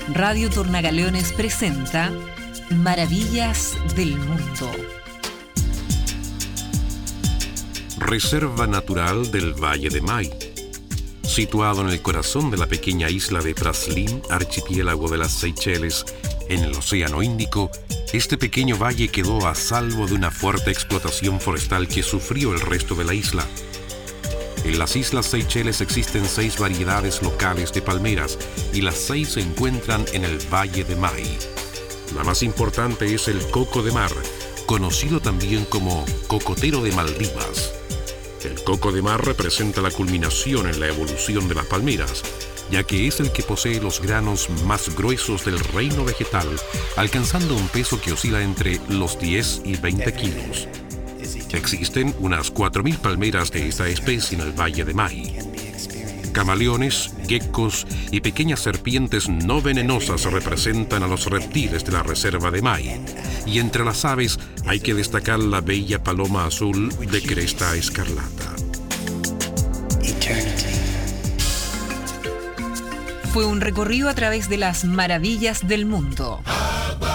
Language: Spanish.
Radio Tornagaleones presenta Maravillas del Mundo. Reserva Natural del Valle de Mai. Situado en el corazón de la pequeña isla de Praslin, archipiélago de las Seychelles, en el Océano Índico, este pequeño valle quedó a salvo de una fuerte explotación forestal que sufrió el resto de la isla. En las Islas Seychelles existen 6 variedades locales de palmeras y las 6 se encuentran en el Valle de Mai. La más importante es el coco de mar, conocido también como cocotero de Maldivas. El coco de mar representa la culminación en la evolución de las palmeras, ya que es el que posee los granos más gruesos del reino vegetal, alcanzando un peso que oscila entre los 10 y 20 kilos. Existen unas 4.000 palmeras de esta especie en el Valle de Mai. Camaleones, geckos y pequeñas serpientes no venenosas representan a los reptiles de la reserva de Mai. Y entre las aves hay que destacar la bella paloma azul de cresta escarlata. Fue un recorrido a través de las maravillas del mundo.